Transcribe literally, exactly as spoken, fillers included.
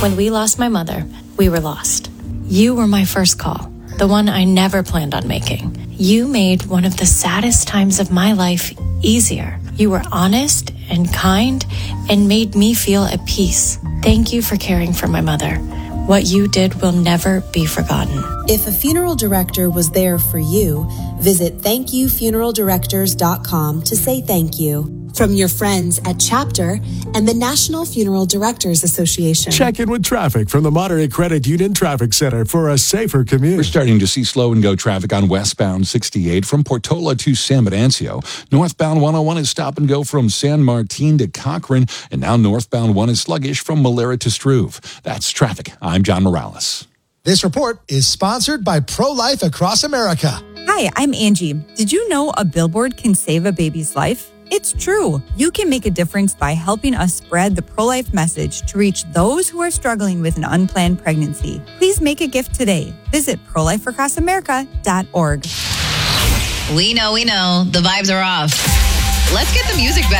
When we lost my mother, we were lost. You were my first call, the one I never planned on making. You made one of the saddest times of my life easier. You were honest and kind and made me feel at peace. Thank you for caring for my mother. What you did will never be forgotten. If a funeral director was there for you, visit thank you funeral directors dot com to say thank you. From your friends at Chapter and the National Funeral Directors Association. Check in with traffic from the Monterey Credit Union Traffic Center for a safer commute. We're starting to see slow and go traffic on westbound sixty-eight from Portola to San Venancio. Northbound one oh one is stop and go from San Martin to Cochrane. And now northbound one is sluggish from Malera to Struve. That's traffic. I'm John Morales. This report is sponsored by Pro-Life Across America. Hi, I'm Angie. Did you know a billboard can save a baby's life? It's true. You can make a difference by helping us spread the pro-life message to reach those who are struggling with an unplanned pregnancy. Please make a gift today. Visit pro life across america dot org. We know, we know. The vibes are off. Let's get the music back.